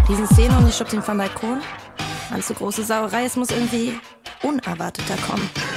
Riesenszene und ich schubse ihn vom Balkon. Mann, zu große Sauerei, es muss irgendwie unerwarteter kommen.